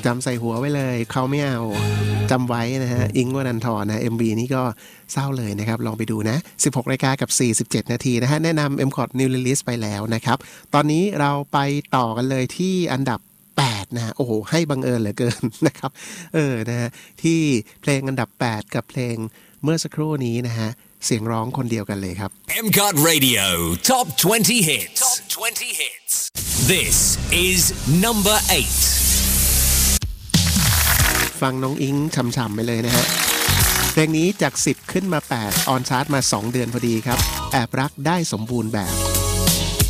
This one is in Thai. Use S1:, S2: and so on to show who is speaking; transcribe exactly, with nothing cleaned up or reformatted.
S1: จำใส่หัวไว้เลยเขาไม่เอาจำไว้นะฮะอิงค์วรันธรนะ เอ็ม วี นี่ก็เศร้าเลยนะครับลองไปดูนะสิบหกนาฬิกากับสี่สิบเจ็ดนาทีนะฮะแนะนำ เอ็ม คอร์ด New Release ไปแล้วนะครับตอนนี้เราไปต่อกันเลยที่อันดับแปดนะฮะโอ้โหให้บังเอิญเหลือเกินนะครับเออนะฮะที่เพลงอันดับแปดกับเพลงเมื่อสักครู่นี้นะฮะเสียงร้องคนเดียวกันเลยครับ
S2: เอ็ม คอร์ด Radio Top twenty Hits Top twenty Hits This is number eight
S1: ฟังน้องอิงฉ่ำๆไปเลยนะฮะเพลงนี้จากสิบขึ้นมาแปดออนชาร์ตมาสองเดือนพอดีครับแอบรักได้สมบูรณ์แบบ